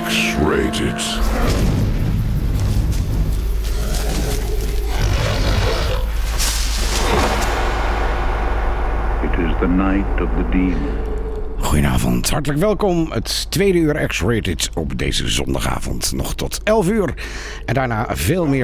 X-Rated. It is the night of the demon. Goedenavond, hartelijk welkom. Het tweede uur X-Rated op deze zondagavond. Nog tot 11 uur. En daarna veel meer